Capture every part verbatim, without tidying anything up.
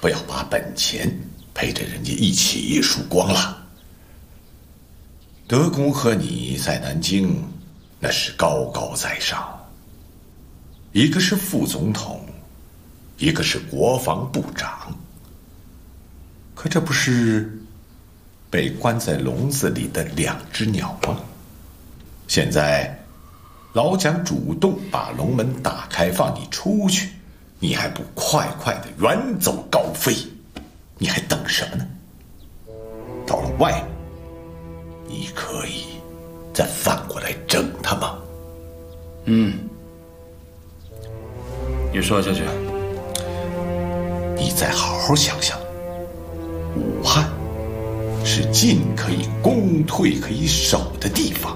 不要把本钱陪着人家一起输光了。德公和你在南京那是高高在上，一个是副总统，一个是国防部长，可这不是被关在笼子里的两只鸟吗？现在老蒋主动把龙门打开放你出去，你还不快快的远走高飞？你还等什么呢？到了外面，你可以再反过来整他吗？ 嗯，你说下去。 你再好好想想，武汉是进可以攻，退可以守的地方。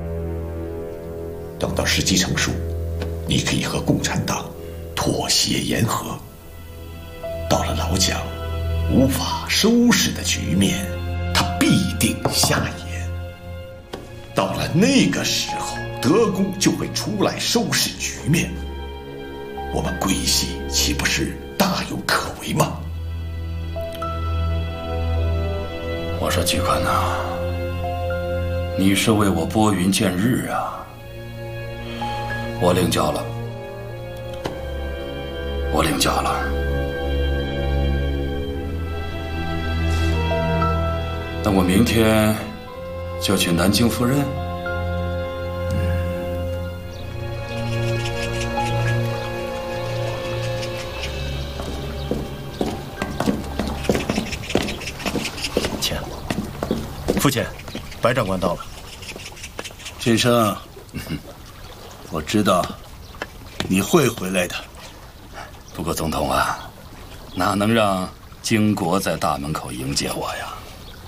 等到时机成熟，你可以和共产党妥协言和。到了老蒋无法收拾的局面，他必定下野。到了那个时候，德公就会出来收拾局面，我们桂系岂不是大有可为吗？ 我说季宽呐，你是为我拨云见日啊！我领教了，我领教了。那我明天就去南京赴任。 请，父亲，白长官到了。 先生，我知道你会回来的。 不过总统啊，哪能让经国在大门口迎接我呀？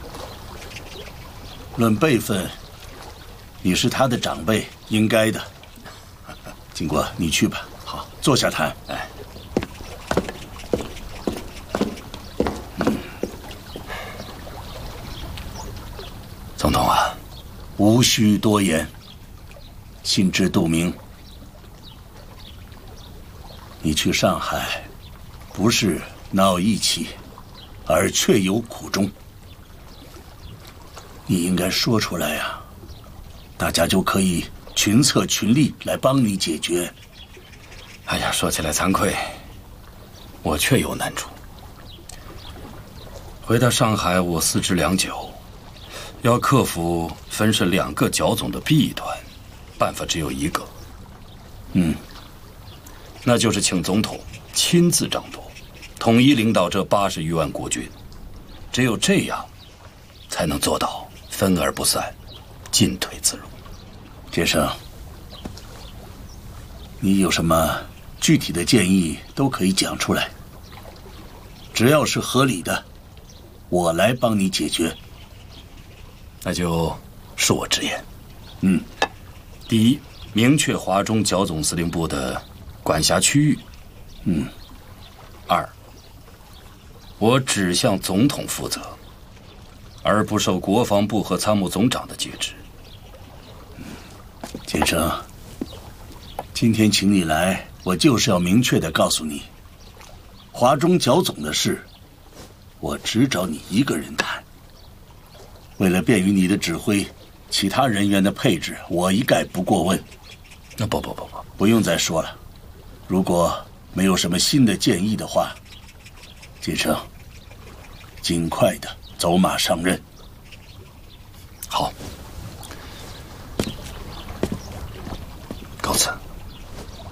论辈分，你是他的长辈，应该的。经国，你去吧。好，坐下谈。 哎， 嗯， 总统啊， 无需多言，心知肚明。你去上海，不是闹义气，而确有苦衷。你应该说出来呀，大家就可以群策群力来帮你解决。 哎呀，说起来惭愧，我确有难处。回到上海，我思之良久，要克服分是两个剿总的弊端，办法只有一个， 嗯， 那就是请总统亲自掌舵，统一领导这八十余万国军。只有这样，才能做到分而不散，进退自如。 先生，你有什么具体的建议都可以讲出来，只要是合理的，我来帮你解决。 那就恕我直言。 嗯， 第一，明确华中剿总司令部的管辖区域。 嗯。 二，我只向总统负责，而不受国防部和参谋总长的节制。 先生，今天请你来，我就是要明确地告诉你，华中剿总的事，我只找你一个人谈。为了便于你的指挥，其他人员的配置，我一概不过问。 那不不不不， 不用再说了。如果没有什么新的建议的话，先生，尽快的走马上任。